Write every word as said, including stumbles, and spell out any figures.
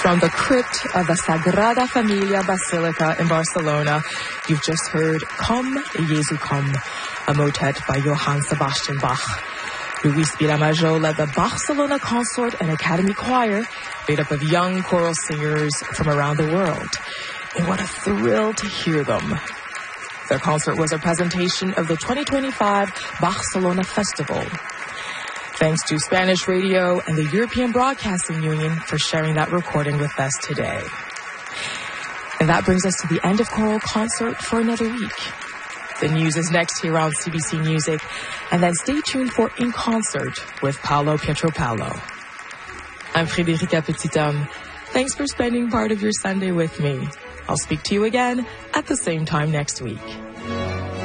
From the crypt of the Sagrada Familia Basilica in Barcelona, you've just heard Come, Jesu Come, a motet by Johann Sebastian Bach. Luis Vilamajo led the Barcelona Consort and Academy Choir, made up of young choral singers from around the world. And what a thrill to hear them. Their concert was a presentation of the twenty twenty-five Barcelona Festival. Thanks to Spanish Radio and the European Broadcasting Union for sharing that recording with us today. And that brings us to the end of Choral Concert for another week. The news is next here on C B C Music, and then stay tuned for In Concert with Paolo Pietropalo. I'm Frédérica Petithomme. Thanks for spending part of your Sunday with me. I'll speak to you again at the same time next week.